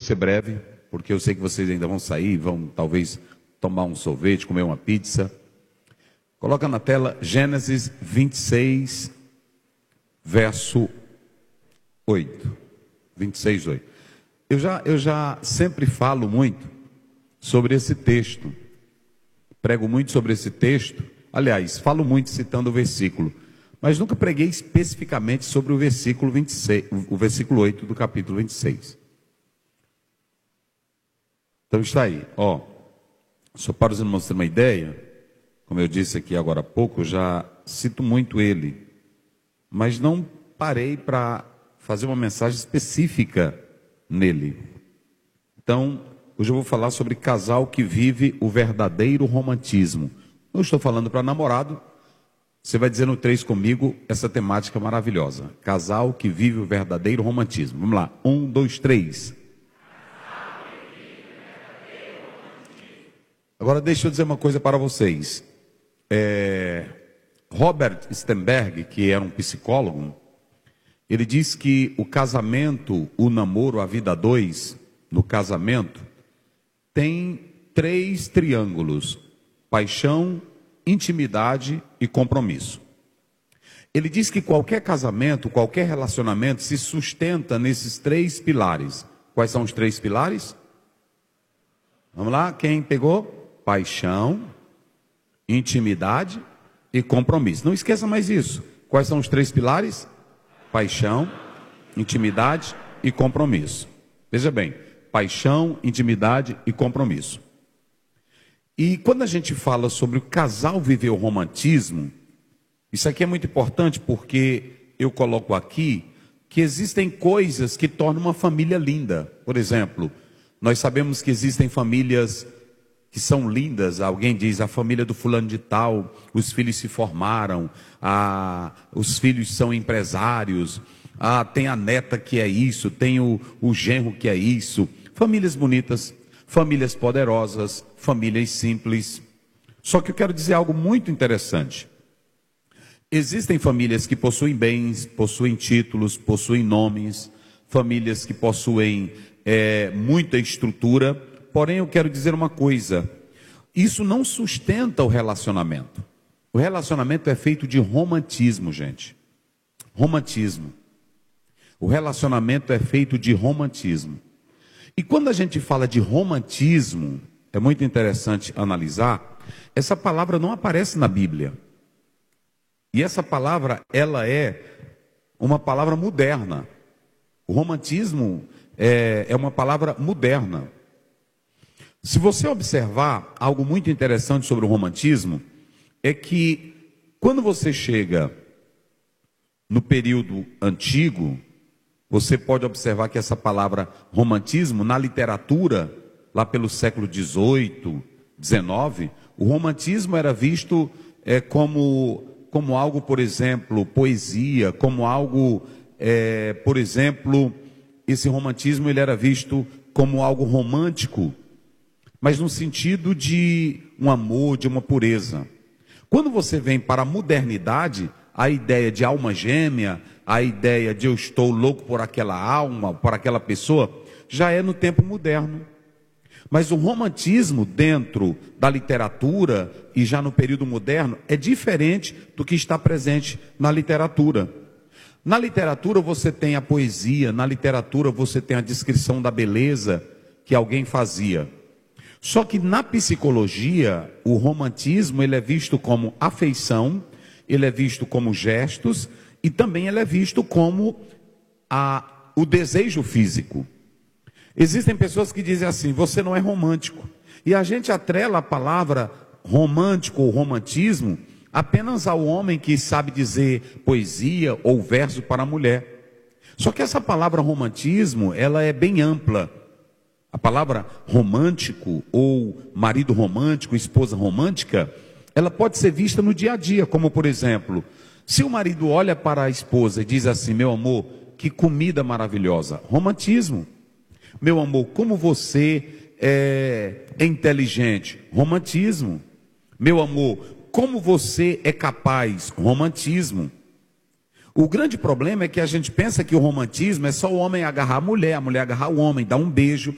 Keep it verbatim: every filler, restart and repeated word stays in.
ser breve, porque eu sei que vocês ainda vão sair, vão talvez tomar um sorvete, comer uma pizza. Coloca na tela Gênesis vinte e seis, verso oito. vinte e seis, oito. Eu já, eu já sempre falo muito sobre esse texto. Prego muito sobre esse texto. Aliás, falo muito citando o versículo. Mas nunca preguei especificamente sobre o versículo vinte e seis, o versículo oito do capítulo vinte e seis. Então está aí, ó. Só para os irmãos terem uma ideia, como eu disse aqui agora há pouco, eu já cito muito ele. Mas não parei para fazer uma mensagem específica nele. Então, hoje eu vou falar sobre casal que vive o verdadeiro romantismo. Não estou falando para namorado. Você vai dizer no três comigo essa temática maravilhosa. Casal que vive o verdadeiro romantismo. Vamos lá. Um, dois, três. Agora deixa eu dizer uma coisa para vocês. É, Robert Stenberg, que era um psicólogo, ele diz que o casamento, o namoro, a vida a dois, no casamento, tem três triângulos: paixão, intimidade e compromisso. Ele diz que qualquer casamento, qualquer relacionamento se sustenta nesses três pilares. Quais são os três pilares? Vamos lá, quem pegou? Paixão, intimidade e compromisso. Não esqueça mais isso. Quais são os três pilares? Paixão, intimidade e compromisso. Veja bem, paixão, intimidade e compromisso. E quando a gente fala sobre o casal viver o romantismo, isso aqui é muito importante porque eu coloco aqui que existem coisas que tornam uma família linda. Por exemplo, nós sabemos que existem famílias que são lindas. Alguém diz, a família do fulano de tal, os filhos se formaram, a, os filhos são empresários, a, tem a neta que é isso, tem o, o genro que é isso. Famílias bonitas, famílias poderosas, famílias simples. Só que eu quero dizer algo muito interessante. Existem famílias que possuem bens, possuem títulos, possuem nomes, famílias que possuem é, muita estrutura. Porém, eu quero dizer uma coisa: isso não sustenta o relacionamento. O relacionamento é feito de romantismo, gente. Romantismo. O relacionamento é feito de romantismo. E quando a gente fala de romantismo, é muito interessante analisar, essa palavra não aparece na Bíblia. E essa palavra, ela é uma palavra moderna. O romantismo é, é uma palavra moderna. Se você observar algo muito interessante sobre o romantismo, é que quando você chega no período antigo, você pode observar que essa palavra romantismo, na literatura, lá pelo século dezoito, dezenove, o romantismo era visto é, como, como algo, por exemplo, poesia, como algo, é, por exemplo, esse romantismo ele era visto como algo romântico, mas no sentido de um amor, de uma pureza. Quando você vem para a modernidade, a ideia de alma gêmea, a ideia de eu estou louco por aquela alma, por aquela pessoa, já é no tempo moderno. Mas o romantismo dentro da literatura e já no período moderno é diferente do que está presente na literatura. Na literatura você tem a poesia, na literatura você tem a descrição da beleza que alguém fazia. Só que na psicologia, o romantismo ele é visto como afeição, ele é visto como gestos e também ele é visto como a, o desejo físico. Existem pessoas que dizem assim, você não é romântico. E a gente atrela a palavra romântico ou romantismo apenas ao homem que sabe dizer poesia ou verso para a mulher. Só que essa palavra romantismo, ela é bem ampla. A palavra romântico ou marido romântico, esposa romântica, ela pode ser vista no dia a dia, como por exemplo, se o marido olha para a esposa e diz assim, meu amor, que comida maravilhosa, romantismo. Meu amor, como você é, é inteligente, romantismo. Meu amor, como você é capaz, romantismo. O grande problema é que a gente pensa que o romantismo é só o homem agarrar a mulher, a mulher agarrar o homem, dar um beijo,